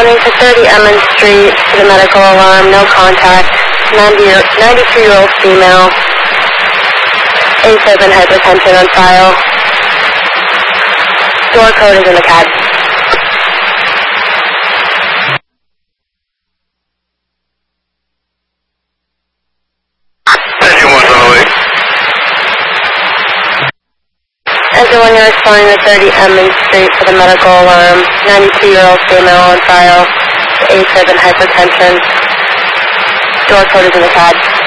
responding to 30 Emmons Street to the medical alarm, no contact, 92-year-old female, A7 hypertension on file. Door code is in the CAD. Everyone, you're responding to 30 Emmons Street for the medical alarm. 92-year-old female on file. A7 hypertension. Door code is in the CAD.